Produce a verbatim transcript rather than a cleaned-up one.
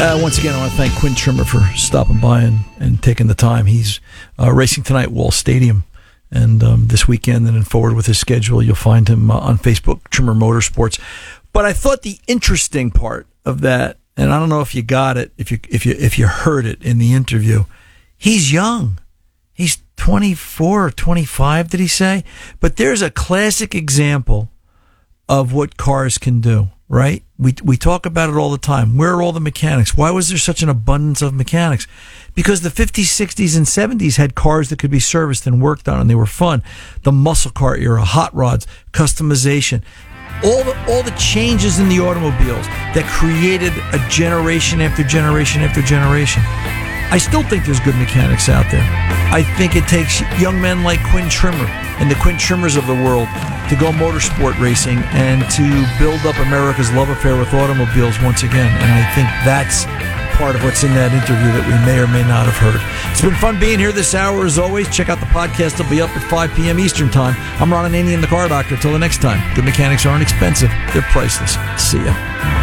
Uh, once again, I want to thank Quinn Trimmer for stopping by and, and taking the time. He's uh, racing tonight at Wall Stadium, and um, this weekend and then forward with his schedule, you'll find him uh, on Facebook, Trimmer Motorsports. But I thought the interesting part of that, and I don't know if you got it, if you if you if you heard it in the interview, he's young. He's twenty-four or twenty-five, did he say? But there's a classic example of what cars can do, right? We we talk about it all the time. Where are all the mechanics? Why was there such an abundance of mechanics? Because the fifties, sixties, and seventies had cars that could be serviced and worked on, and they were fun. The muscle car era, hot rods, customization, all the, all the changes in the automobiles that created a generation after generation after generation. I still think there's good mechanics out there. I think it takes young men like Quinn Trimmer and the Quinn Trimmers of the world to go motorsport racing and to build up America's love affair with automobiles once again. And I think that's part of what's in that interview that we may or may not have heard. It's been fun being here this hour as always. Check out the podcast. It'll be up at five p.m. Eastern Time. I'm Ron Ananian, the Car Doctor. Till the next time, good mechanics aren't expensive. They're priceless. See ya.